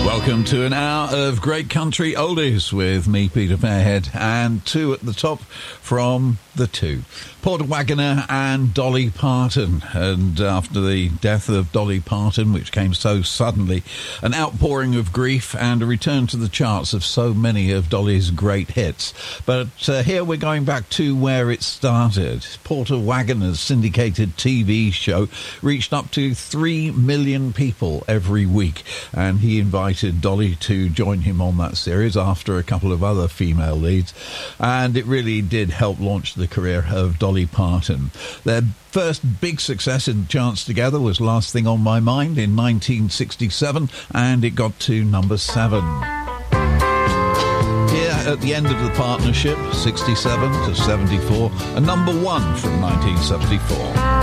Welcome to an hour of great country oldies with me, Peter Fairhead, and two at the top from the two. Porter Wagoner and Dolly Parton. And after the death of Dolly Parton, which came so suddenly, an outpouring of grief and a return to the charts of so many of Dolly's great hits. But here we're going back to where it started. Porter Wagoner's syndicated TV show reached up to 3 million people every week, and he invited Dolly to join him on that series after a couple of other female leads, and it really did help launch the career of Dolly Parton. Their first big success in the charts together was Last Thing on My Mind in 1967, and it got to number 7. Here at the end of the partnership, 67 to 74, a number 1 from 1974.